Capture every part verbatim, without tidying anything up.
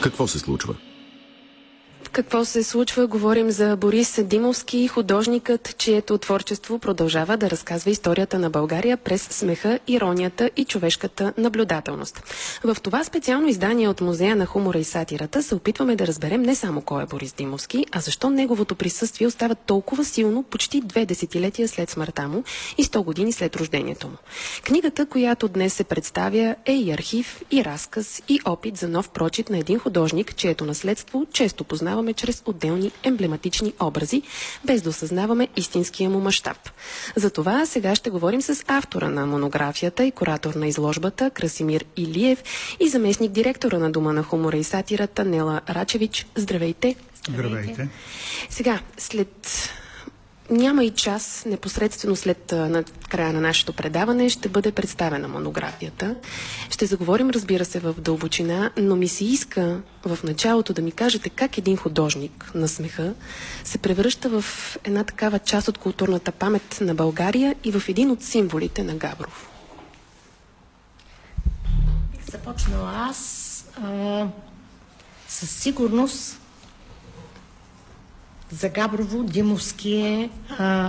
Какво се случва? Какво се случва? Говорим за Борис Димовски, художникът, чието творчество продължава да разказва историята на България през смеха, иронията и човешката наблюдателност. В това специално издание от Музея на хумора и сатирата се опитваме да разберем не само кой е Борис Димовски, а защо неговото присъствие остава толкова силно почти две десетилетия след смъртта му и сто години след рождението му. Книгата, която днес се представя, е и архив, и разказ, и опит за нов прочит на един художник, чието наследство често познаваме чрез отделни емблематични образи, без да осъзнаваме истинския му мащаб. За това сега ще говорим с автора на монографията и куратор на изложбата Красимир Илиев и заместник директора на Дома на хумора и сатирата Нела Рачевич. Здравейте! Здравейте! Сега, след... Няма и час, непосредствено след на края на нашето предаване, ще бъде представена монографията. Ще заговорим, разбира се, в дълбочина, но ми се иска в началото да ми кажете как един художник на смеха се превръща в една такава част от културната памет на България и в един от символите на Габрово. Бих започнала аз а, със сигурност. За Габрово Димовски е а,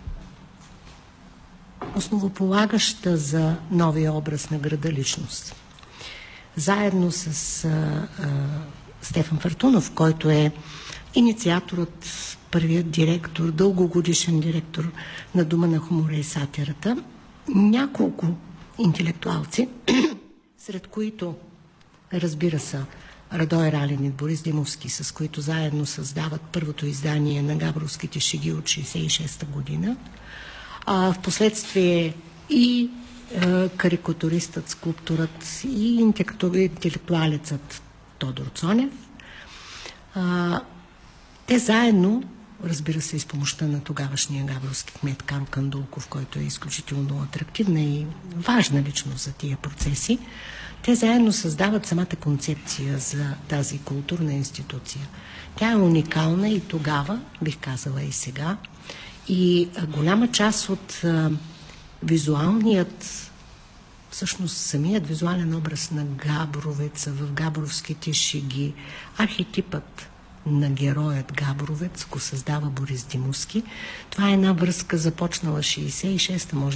основополагаща за новия образ на града личност. Заедно с а, а, Стефан Фъртунов, който е инициаторът, първият директор, дългогодишен директор на Дома на хумора и сатирата, няколко интелектуалци, сред които, разбира се, Радой Ралин и Борис Димовски, с които заедно създават първото издание на габровските шеги от шейсет и шеста година. А в последствие и е, карикатуристът, скулпторът и интелектуалецът Тодор Цонев. А, те заедно, разбира се, и с помощта на тогавашния габровски кмет Карл Кандулков, който е изключително атрактивна и важна личност за тия процеси, те заедно създават самата концепция за тази културна институция. Тя е уникална и тогава, бих казала и сега, и голяма част от а, визуалният, всъщност самият визуален образ на Габровеца в габровските шеги, архетипът на героят Габровец го създава Борис Димовски. Това е една връзка, започнала шейсет и шеста, може